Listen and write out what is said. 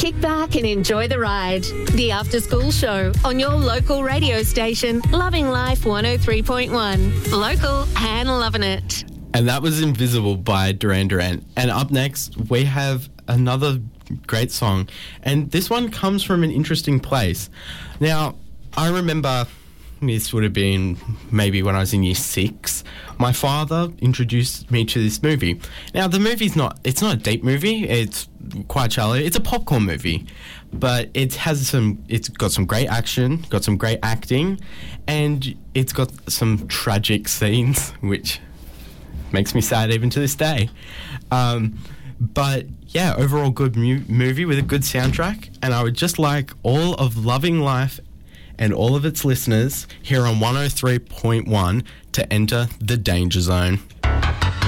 Kick back and enjoy the ride. The After School Show on your local radio station, Loving Life 103.1. Local and loving it. And that was Invisible by Duran Duran. And up next, we have another great song. And this one comes from an interesting place. Now, I remember this would have been maybe when I was in year 6. My father introduced me to this movie. Now, the movie's it's not a deep movie. It's quite shallow. It's a popcorn movie. But it's got some great action, got some great acting, and it's got some tragic scenes, which makes me sad even to this day. But yeah, overall good movie with a good soundtrack. And I would just like all of Loving Life and all of its listeners here on 103.1 to enter the danger zone.